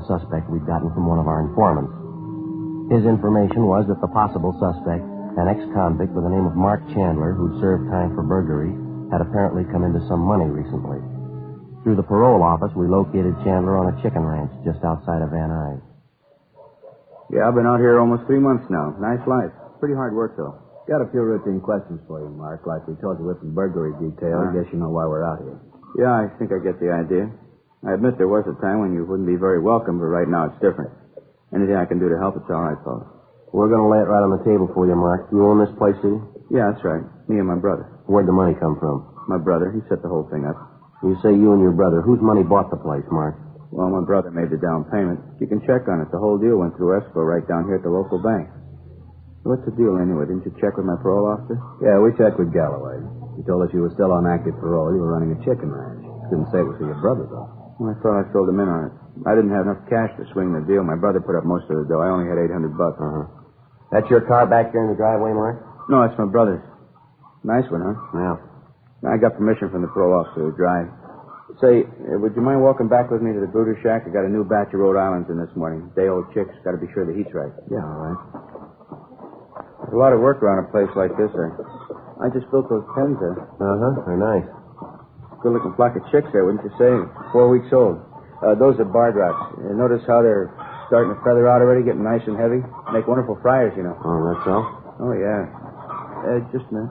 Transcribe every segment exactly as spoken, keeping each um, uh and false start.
suspect we'd gotten from one of our informants. His information was that the possible suspect, an ex-convict with the name of Mark Chandler, who'd served time for burglary, had apparently come into some money recently. Through the parole office, we located Chandler on a chicken ranch just outside of Van Nuys. Yeah, I've been out here almost three months now. Nice life. Pretty hard work, though. Got a few routine questions for you, Mark. Like we told you with the burglary detail, I guess you know why we're out here. Yeah, I think I get the idea. I admit there was a time when you wouldn't be very welcome, but right now it's different. Anything I can do to help, it's all right, fellas. We're going to lay it right on the table for you, Mark. You own this place, do you? Yeah, that's right. Me and my brother. Where'd the money come from? My brother. He set the whole thing up. You say you and your brother. Whose money bought the place, Mark? Well, my brother made the down payment. You can check on it. The whole deal went through escrow right down here at the local bank. What's the deal anyway? Didn't you check with my parole officer? Yeah, we checked with Galloway. He told us you were still on active parole. You were running a chicken ranch. Didn't say it was for your brother, though. Well, I thought I filled him in on it. I didn't have enough cash to swing the deal. My brother put up most of the dough. I only had eight hundred bucks. Uh-huh. That's your car back here in the driveway, Mark? No, it's my brother's. Nice one, huh? Yeah. I got permission from the parole officer to drive. Say, uh, would you mind walking back with me to the Brooder Shack? I got a new batch of Rhode Islands in this morning. Day-old chicks. Got to be sure the heat's right. Yeah, all right. There's a lot of work around a place like this. I, I just built those pens there. Uh-huh. They're nice. Good-looking flock of chicks there, wouldn't you say? Four weeks old. Uh, those are barred rocks. Uh, notice how they're starting to feather out already, getting nice and heavy? Make wonderful fryers, you know. Oh, that's all? Oh, yeah. Uh, just a minute.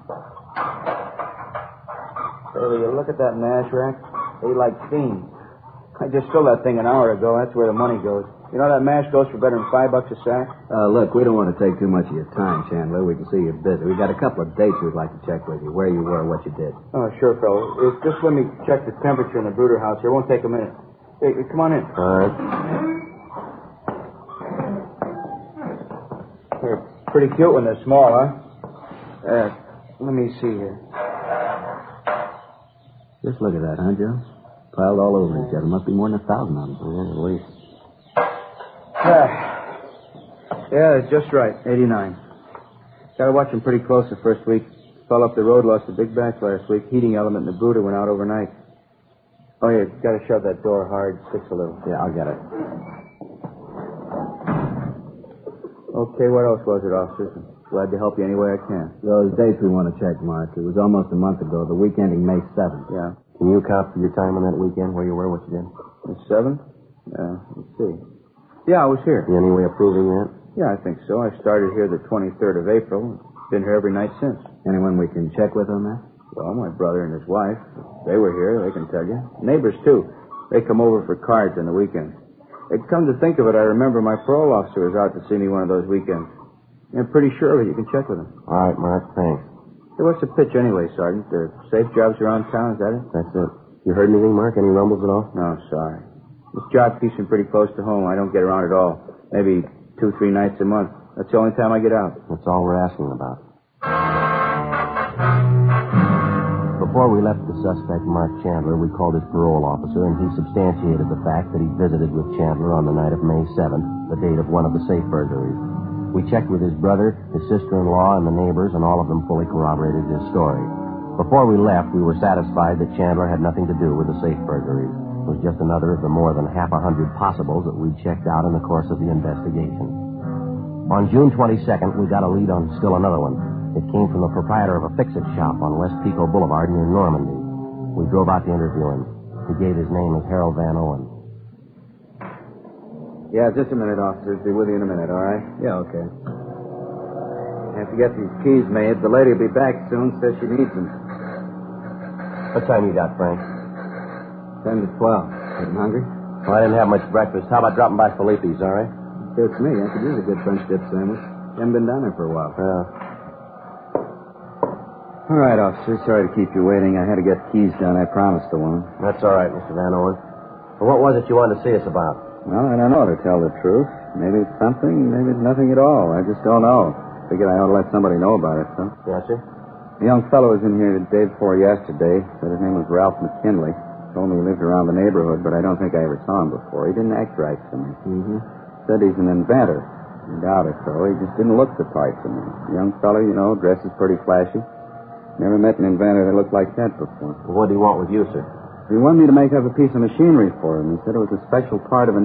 Hey, will you look at that mash rack? They like steam. I just filled that thing an hour ago. That's where the money goes. You know that mash goes for better than five bucks a sack? Uh, look, we don't want to take too much of your time, Chandler. We can see you're busy. We've got a couple of dates we'd like to check with you, where you were, what you did. Oh, sure, fellow. If, just let me check the temperature in the Brooder house here. It won't take a minute. Hey, come on in. All right. They're pretty cute when they're small, huh? Uh, let me see here. Just look at that, huh, Joe? Piled all over each other. Must be more than a thousand of them. Yeah, at least. Yeah, yeah, that's just right. eighty-nine. Got to watch him pretty close the first week. Fell up the road, lost a big batch last week. Heating element in the Brooder went out overnight. Oh, yeah, got to shove that door hard. Sticks a little. Yeah, I'll get it. Okay, what else was it, officers? Glad to help you any way I can. Those dates we want to check, Mark. It was almost a month ago, the week ending May seventh. Yeah. Can you account for your time on that weekend, where you were, what you did? The seventh? Yeah, let's see. Yeah, I was here. You any way of proving that? Yeah, I think so. I started here the twenty-third of April. Been here every night since. Anyone we can check with on that? Well, my brother and his wife. They were here, they can tell you. Neighbors, too. They come over for cards on the weekends. It come to think of it, I remember my parole officer was out to see me one of those weekends. I'm pretty sure of it. You can check with him. All right, Mark, thanks. Hey, what's the pitch anyway, Sergeant? The safe jobs around town, is that it? That's it. You heard anything, Mark? Any rumbles at all? No, sorry. This job keeps me pretty close to home. I don't get around at all. Maybe two, three nights a month. That's the only time I get out. That's all we're asking about. Before we left the suspect, Mark Chandler, we called his parole officer, and he substantiated the fact that he visited with Chandler on the night of May seventh, the date of one of the safe burglaries. We checked with his brother, his sister-in-law, and the neighbors, and all of them fully corroborated his story. Before we left, we were satisfied that Chandler had nothing to do with the safe burglaries. It was just another of the more than half a hundred possibles that we'd checked out in the course of the investigation. On June twenty-second, we got a lead on still another one. It came from the proprietor of a fix-it shop on West Pico Boulevard near Normandy. We drove out to interview him. He gave his name as Harold Van Owen. Yeah, just a minute, officers. Be with you in a minute, all right? Yeah, okay. I have to get these keys made. The lady will be back soon. Says she needs them. What time you got, Frank? Ten to twelve. Getting hungry? Well, I didn't have much breakfast. How about dropping by Felipe's, all right? Suits me. I could use a good French dip sandwich. Haven't been down there for a while. Yeah. All right, officer. Sorry to keep you waiting. I had to get keys done. I promised the woman. That's all right, Mister Van Owen. Well, what was it you wanted to see us about? Well, I don't know, to tell the truth. Maybe it's something, maybe it's nothing at all. I just don't know. Figured I ought to let somebody know about it, so. Yes, sir? A young fellow was in here the day before yesterday. Said his name was Ralph McKinley. Told me he lived around the neighborhood, but I don't think I ever saw him before. He didn't act right to me. Mm-hmm. Said he's an inventor. I doubt it, though. He just didn't look the part to me. A young fellow, you know, dresses pretty flashy. Never met an inventor that looked like that before. Well, what do you want with you, sir? He wanted me to make up a piece of machinery for him. He said it was a special part of a